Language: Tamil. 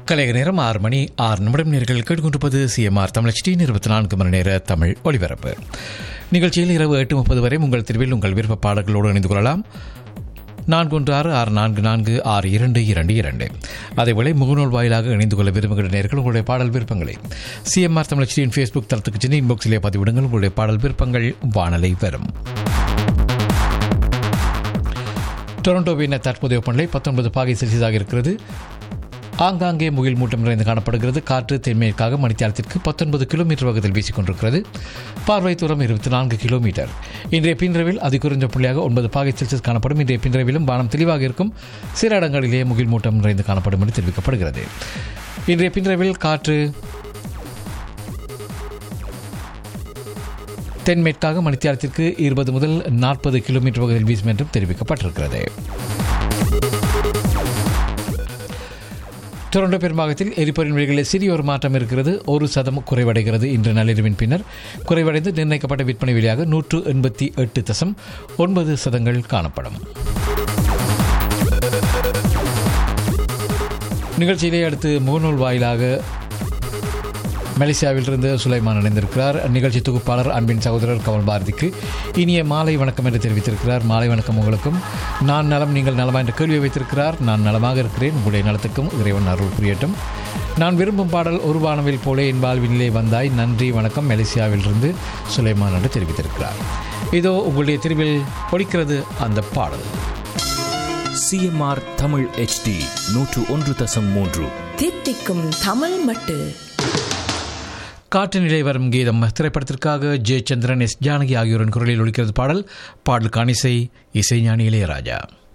கலைக நேரம் 6 மணி 6 நிமிடம். நேர்கள் கேட்டுக்கொண்டிருப்பது சிஎம்ஆர் தமிழ் HD 24 மணி நேர தமிழ் ஒலிபரப்பு நிகழ்ச்சியில் இரவு 8:30 வரை உங்கள் தெருவில் உங்கள் விருப்ப பாடல்களோடு இணைந்து கொள்ளலாம். 4166446222. அதேவேளை முகநூல் வாயிலாக இணைந்து கொள்ள விரும்புகிற நேர்கள் உங்களுடைய பாடல் விருப்பங்களை சிஎம்ஆர் தமிழ் HDயின் ஃபேஸ்புக் தளத்துக்கு சென்று இன்பாக்ஸிலே பதிவிடுங்கள். உங்களுடைய பாடல் விருப்பங்கள் வானலை வரும். டொரண்டோவின் தற்போதைய வெப்பநிலை 19 பாகை செல்சியஸாக இருக்கிறது. ஆங்காங்கே முகில் மூட்டம் நிறைந்து காணப்படுகிறது. காற்று தென்மேற்காக மணித்தியாலத்திற்கு 19 கிலோமீட்டர் வேகத்தில் வீசிக் கொண்டிருக்கிறது. பார்வை தூரம் 24 கிலோமீட்டர். இன்றைய பின்ரவில் அதிகுறைந்த புள்ளியாக 9 பாகை செல்சியஸ் காணப்படும். இன்றைய பின்ரவிலும் வானம் தெளிவாக இருக்கும். சில இடங்களிலே முகில் மூட்டம் நிறைந்து காணப்படும் என்று தெரிவிக்கப்படுகிறது. இன்றைய பின்ரவில் காற்று தென்மேற்காக மணித்தியாலத்திற்கு 20 முதல் 40 கிலோமீட்டர் வேகத்தில் வீசும் என்றும் தெரிவிக்கப்பட்டிருக்கிறது. டொரண்டோ பெரும்பாகத்தில் எரிபொருள் விலைகளில் சிறிய ஒரு மாற்றம் இருக்கிறது. 1% குறைவடைகிறது. இன்று நள்ளிரவின் பின்னர் குறைவடைந்து நிர்ணயிக்கப்பட்ட விற்பனை விலையாக 188.9% காணப்படும். நிகழ்ச்சியிலே அடுத்து முகநூல் வாயிலாக மலேசியாவிலிருந்து சுலைமான் இணைந்திருக்கிறார். நிகழ்ச்சி தொகுப்பாளர் அன்பின் சகோதரர் கமல் பாரதிக்கு இனிய மாலை வணக்கம் என்று தெரிவித்திருக்கிறார். மாலை வணக்கம் உங்களுக்கும். நான் நலம், நீங்கள் நலமா என்ற கேள்வியை வைத்திருக்கிறார். நான் நலமாக இருக்கிறேன். உங்களுடைய நலத்துக்கும் இறைவன் அருள் புரியட்டும். நான் விரும்பும் பாடல் ஒரு வானவில் போலே என் வாழ்வினிலே வந்தாய். நன்றி வணக்கம். மலேசியாவிலிருந்து சுலைமான் என்று தெரிவித்திருக்கிறார். இதோ உங்களுடைய தெரிவில் ஒலிக்கிறது அந்த பாடல். சிஎம்ஆர் தமிழ் HD 101.3 தித்திக்கும் தமிழ் மட்டு. காற்று நிலை வரும் கீதம் திரைப்படத்திற்காக ஜெயச்சந்திரன், எஸ் ஜானகி ஆகியோரின் குரலில் ஒலிக்கிறது பாடல். பாடலுக்கான இசை ஞானி இளையராஜா.